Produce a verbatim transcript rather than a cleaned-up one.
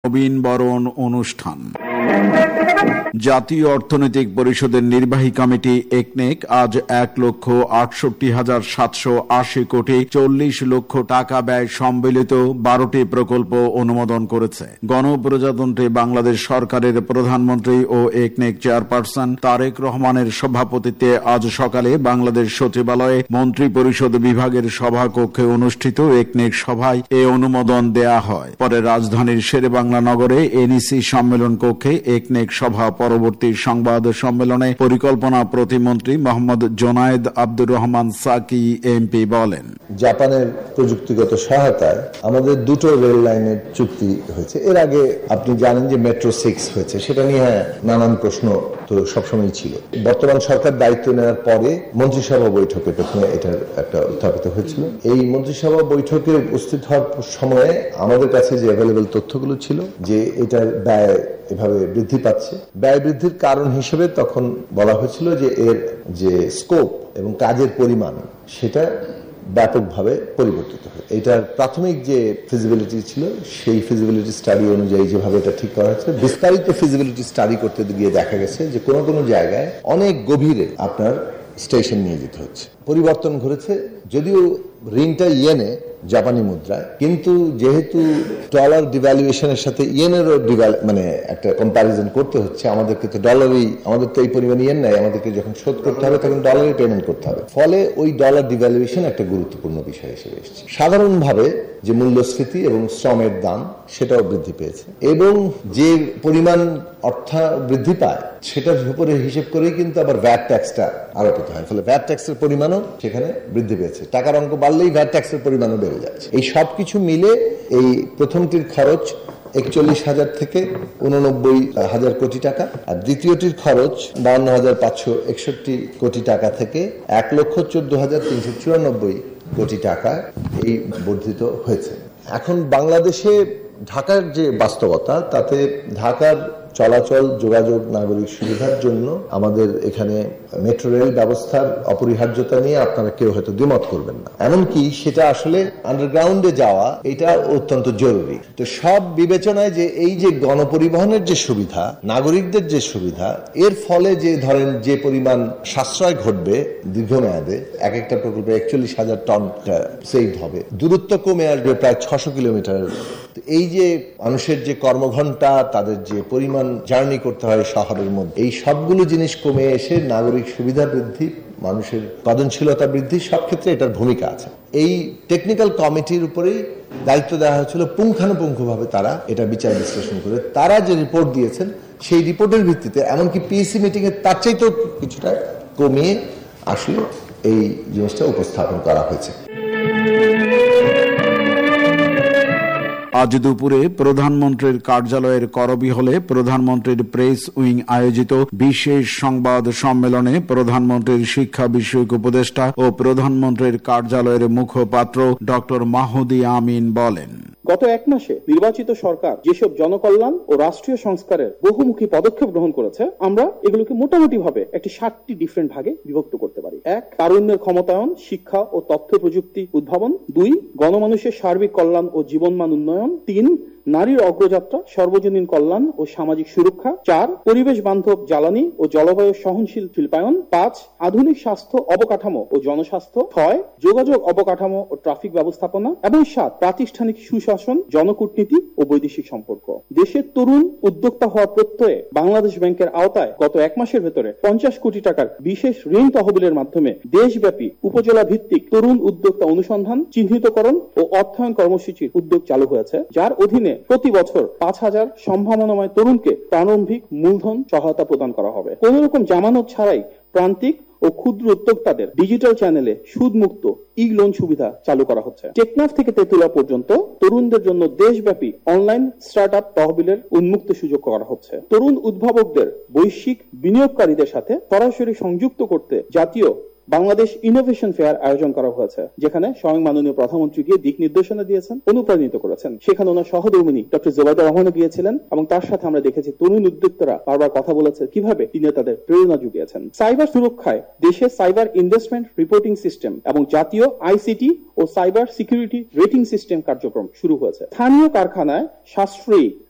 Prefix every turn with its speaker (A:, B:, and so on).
A: নবীন বরণ অনুষ্ঠান। জাতীয় অর্থনৈতিক পরিষদের নির্বাহী কমিটি একনেক আজ এক লক্ষ আটষট্টি হাজার সাতশো আশি কোটি চল্লিশ লক্ষ টাকা ব্যয় সম্মিলিত বারোটি প্রকল্প অনুমোদন করেছে। গণপ্রজাতন্ত্রী বাংলাদেশ সরকারের প্রধানমন্ত্রী ও একনেক চেয়ারপারসন তারেক রহমানের সভাপতিত্বে আজ সকালে বাংলাদেশ সচিবালয়ে মন্ত্রী পরিষদ বিভাগের সভাকক্ষে অনুষ্ঠিত একনেক সভায় এ অনুমোদন দেয়া হয়। পরে রাজধানীর শেরেবাংলা নগরে এনইসি সম্মেলন কক্ষে একনেক সভা পরবর্তী সংবাদ সম্মেলনে পরিকল্পনা প্রতিমন্ত্রী মোহাম্মদ জোনায়েদ আব্দুর রহমান সাকি এমপি বলেন,
B: জাপানের প্রযুক্তিগত সহায়তায় আমাদের দুটো রেল লাইনের চুক্তি হয়েছে। এর আগে আপনি জানেন যে মেট্রো সিক্স হয়েছে, সেটা নিয়ে নানান প্রশ্ন তো সবসময় ছিল। বর্তমান সরকার দায়িত্ব নেওয়ার পরে মন্ত্রিসভা বৈঠকে প্রথমে এটার একটা উত্থাপিত হয়েছিল। এই মন্ত্রিসভা বৈঠকে উপস্থিত হওয়ার সময়ে আমাদের কাছে যে অ্যাভেলেবল তথ্যগুলো ছিল যে এটার ব্যয় এভাবে বৃদ্ধি পাচ্ছে, ব্যয় বৃদ্ধির কারণ হিসেবে তখন বলা হয়েছিল যে এর যে স্কোপ এবং কাজের পরিমাণ সেটা ব্যাপকভাবে পরিবর্তিত হয়। এটার প্রাথমিক যে ফিজিবিলিটি ছিল সেই ফিজিবিলিটি স্টাডি অনুযায়ী যেভাবে এটা ঠিক করা হয়েছে, বিস্তারিত ফিজিবিলিটি স্টাডি করতে গিয়ে দেখা গেছে যে কোনো কোনো জায়গায় অনেক গভীরে আপনার স্টেশন নিয়ে যেতে হচ্ছে। পরিবর্তন ঘটেছে, যদিও ঋণটা ইয়েনে জাপানি মুদ্রায়, কিন্তু যেহেতু ডলার ডিভ্যালুয়েশনের সাথে ইয়েনেরও মানে একটা কম্প্যারিজন করতে হচ্ছে, আমাদেরকে তো ডলারই, আমাদের তো এই পরিমাণ ইয়েন নাই, আমাদেরকে যখন শোধ করতে হবে তখন ডলারই পেমেন্ট করতে হবে। ফলে ওই ডলার ডিভ্যালুয়েশন একটা গুরুত্বপূর্ণ বিষয় হিসেবে এসেছে। সাধারণভাবে যে মূল্যস্ফীতি এবং শ্রমের দাম সেটাও বৃদ্ধি পেয়েছে, এবং যে পরিমাণ অর্থ বৃদ্ধি পায় সেটার উপরে হিসেব করেই কিন্তু আবার ভ্যাট ট্যাক্সটা আরোপিত হয়। ফলে ভ্যাট ট্যাক্সের পরিমাণও সেখানে বৃদ্ধি পেয়েছে। টাকার অঙ্ক বাড়লেই ভ্যাট ট্যাক্সের পরিমাণও বেড়ে যাচ্ছে। এই সব কিছু মিলে এই প্রথমটির খরচ একচল্লিশ হাজার থেকে উননব্বই হাজার কোটি টাকা, আর দ্বিতীয়টির খরচ বাউন্ন হাজার পাঁচশো একষট্টি কোটি টাকা থেকে এক লক্ষ চোদ্দ হাজার তিনশো চুরানব্বই কোটি টাকা এই বর্ধিত হয়েছে। এখন বাংলাদেশে ঢাকার যে বাস্তবতা, তাতে ঢাকার চলাচল যোগাযোগ নাগরিক সুবিধার জন্য আমাদের এখানে মেট্রো রেল ব্যবস্থার অপরিহার্যতা নিয়ে আপনারা কেউ হয়তো দ্বিমত করবেন না। এমনকি সেটা আসলে আন্ডারগ্রাউন্ডে যাওয়া এটা অত্যন্ত জরুরি। তো সব বিবেচনায় যে এই যে গণপরিবহনের যে সুবিধা, নাগরিকদের যে সুবিধা, এর ফলে যে ধরেন যে পরিমাণ সাশ্রয় ঘটবে দীর্ঘমেয়াদে, এক একটা প্রকল্পে একচল্লিশ হাজার টন সেভ হবে, দূরত্ব কমে আসবে প্রায় ছশো কিলোমিটার। এই যে মানুষের যে কর্মঘণ্টা, তাদের যে পরিমাণ জার্নি করতে হয় শহরের মধ্যে, এই সবগুলো জিনিস কমে এসে নাগরিক সুবিধা বৃদ্ধি, মানুষের উৎপাদনশীলতা বৃদ্ধি, সব ক্ষেত্রে এটার ভূমিকা আছে। এই টেকনিক্যাল কমিটির উপরেই দায়িত্ব দেওয়া হয়েছিল পুঙ্খানুপুঙ্খভাবে তারা এটা বিচার বিশ্লেষণ করে তারা যে রিপোর্ট দিয়েছেন সেই রিপোর্টের ভিত্তিতে এমনকি পিএসসি মিটিং এর তার চাইতেও কিছুটা কমিয়ে আসলে এই জিনিসটা উপস্থাপন করা হয়েছে।
A: আজ দুপুরে প্রধানমন্ত্রীর কার্যালয়ের করবি হলে প্রধানমন্ত্রীর প্রেস উইং আয়োজিত বিশেষ সংবাদ সম্মেলনে প্রধানমন্ত্রীর শিক্ষা বিষয়ক উপদেষ্টা ও প্রধানমন্ত্রীর কার্যালয়ের মুখপাত্র ডক্টর মাহদি আমিন বলেন,
C: গত এক মাসে নির্বাচিত সরকার যেসব জনকল্যাণ ও রাষ্ট্রীয় সংস্কারের বহুমুখী পদক্ষেপ গ্রহণ করেছে, আমরা এগুলোকে মোটামুটি ভাবে একটি সাতটি ডিফারেন্ট ভাগে বিভক্ত করতে পারি। এক, তারুণ্যের ক্ষমতায়ন, শিক্ষা ও তথ্য প্রযুক্তি উদ্ভাবন। দুই, গণমানুষের সার্বিক কল্যাণ ও জীবনমান উন্নয়ন। তিন, নারীর অগ্রযাত্রা, সর্বজনীন কল্যাণ ও সামাজিক সুরক্ষা। চার, পরিবেশ বান্ধব জ্বালানি ও জলবায়ু সহনশীল শিল্পায়ন। পাঁচ, আধুনিক স্বাস্থ্য অবকাঠামো ও জনস্বাস্থ্য। ছয়, যোগাযোগ অবকাঠামো ও ট্রাফিক ব্যবস্থাপনা। এবং সাত, প্রাতিষ্ঠানিক সুশাসন, জনকূটনীতি ও বৈদেশিক সম্পর্ক। দেশের তরুণ উদ্যোক্তা হওয়ার প্রত্যয়ে বাংলাদেশ ব্যাংকের আওতায় গত এক মাসের ভেতরে পঞ্চাশ কোটি টাকার বিশেষ ঋণ তহবিলের মাধ্যমে দেশব্যাপী উপজেলা ভিত্তিক তরুণ উদ্যোক্তা অনুসন্ধান, চিহ্নিতকরণ ও অর্থায়ন কর্মসূচির উদ্যোগ চালু হয়েছে, যার অধীনে প্রতি বছর পাঁচ হাজার সম্ভাবনাময় তরুণকে প্রারম্ভিক মূলধন সহায়তা প্রদান করা হবে। কোন রকম জামানত ছাড়াই প্রান্তিক ও ক্ষুদ্র উদ্যোক্তাদের ডিজিটাল চ্যানেলে সুদমুক্ত ই লোন সুবিধা চালু করা হচ্ছে। টেকনাফ থেকে তেতুলা পর্যন্ত তরুণদের জন্য দেশব্যাপী অনলাইন স্টার্ট আপ তহবিলের উন্মুক্ত সুযোগ করা হচ্ছে। তরুণ উদ্ভাবকদের বৈশ্বিক বিনিয়োগকারীদের সাথে সরাসরি সংযুক্ত করতে জাতীয় বাংলাদেশ ইনোভেশন ফেয়ার আয়োজন করা হয়েছে, যেখানে স্বয়ং মাননীয় প্রধানমন্ত্রী গিয়ে দিক নির্দেশনা দিয়েছেন, অনুপ্রাণিত করেছেন। সেখানে ওনার সহধর্মিনী ডক্টর জোবাইদা রহমানও গিয়েছিলেন এবং তার সাথে আমরা দেখেছি তরুণ উদ্যোক্তারা বারবার কথা বলেছে কিভাবে তিনি তাদের প্রেরণা জুগিয়েছেন। সাইবার সুরক্ষায় দেশে সাইবার ইনভেস্টমেন্ট রিপোর্টিং সিস্টেম এবং জাতীয় আইসিটি ও সাইবার সিকিউরিটি রেটিং সিস্টেম কার্যক্রম শুরু হয়েছে। স্থানীয় কারখানায় সাশ্রয়ী